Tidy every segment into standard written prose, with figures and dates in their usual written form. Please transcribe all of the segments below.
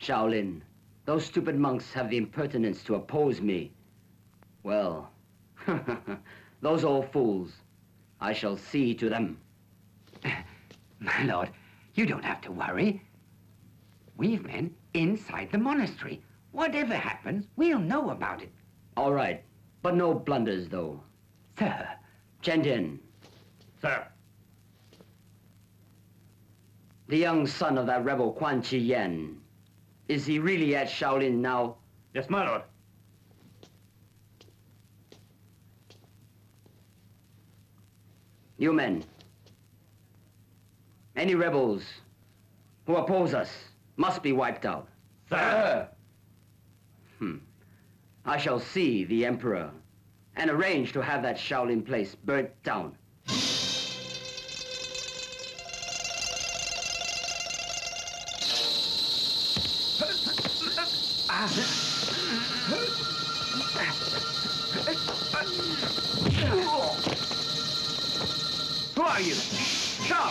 Shaolin, those stupid monks have the impertinence to oppose me. Well, those old fools, I shall see to them. My lord, you don't have to worry. We've men inside the monastery. Whatever happens, we'll know about it. All right, but no blunders, though. Sir. Chen Din. Sir. The young son of that rebel Quan Chi Yen. Is he really at Shaolin now? Yes, my lord. You men. Any rebels who oppose us must be wiped out. Sir. I shall see the Emperor and arrange to have that Shaolin place burnt down. Who are you? Stop!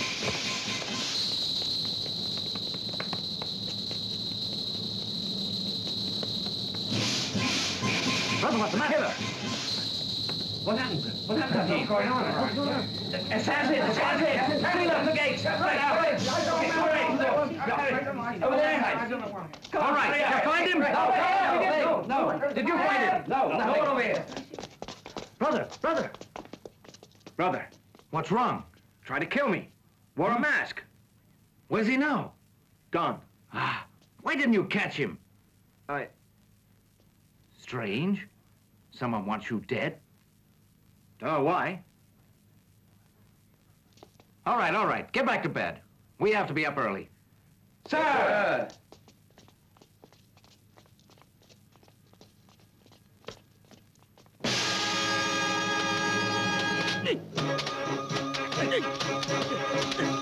Brother, what's the matter? What happened? What happened? What's going on? Assassins! Clean up the gates! Right now! Over there! All right, did you find him? No! Did you find him? No one over here! Brother, what's wrong? Tried to kill me. Wore a mask. Where's he now? Gone. Ah, why didn't you catch him? Strange. Someone wants you dead. Don't know why. All right. Get back to bed. We have to be up early. Sir! Hey!